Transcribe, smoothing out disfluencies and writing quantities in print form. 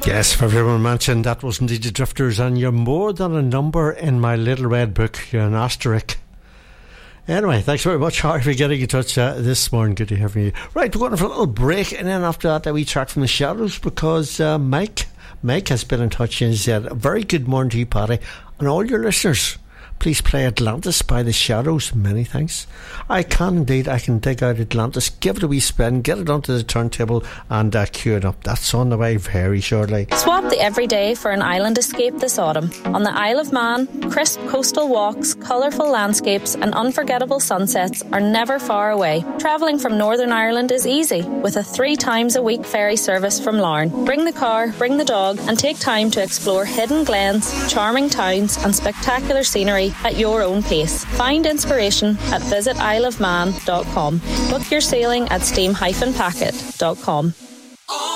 Yes, for everyone mentioned, that was indeed the Drifters, and you're more than a number in my little red book. You're an asterisk. Anyway, thanks very much, Harry, for getting in touch this morning. Good to hear from you. Right, we're going for a little break, and then after that, a wee track from the Shadows, because Mike has been in touch and said, a very good morning to you, Paddy, and all your listeners. Please play Atlantis by the Shadows. Many thanks. I can dig out Atlantis, give it a wee spin, get it onto the turntable and cue it up. That's on the way very shortly. Swap the everyday for an island escape this autumn. On the Isle of Man, crisp coastal walks, colourful landscapes and unforgettable sunsets are never far away. Travelling from Northern Ireland is easy with a 3 times a week ferry service from Larne. Bring the car, bring the dog and take time to explore hidden glens, charming towns and spectacular scenery at your own pace. Find inspiration at visitisleofman.com. Book your sailing at steam-packet.com.